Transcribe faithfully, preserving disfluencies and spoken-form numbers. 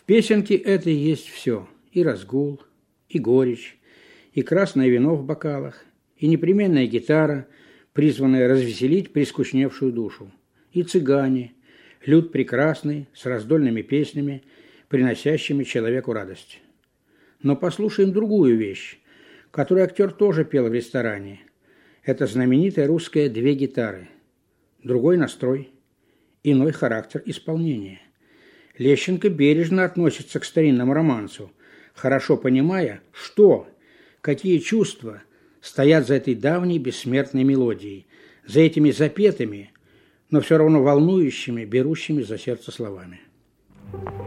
песенке этой есть все: и разгул, и горечь, и красное вино в бокалах, и непременная гитара, призванная развеселить прискучневшую душу, и цыгане, люд прекрасный, с раздольными песнями, приносящими человеку радость. Но послушаем другую вещь, которую актер тоже пел в ресторане. Это знаменитая русская «Две гитары». Другой настрой, иной характер исполнения. Лещенко бережно относится к старинному романсу, хорошо понимая, что, какие чувства стоят за этой давней бессмертной мелодией, за этими запетыми, но все равно волнующими, берущими за сердце словами.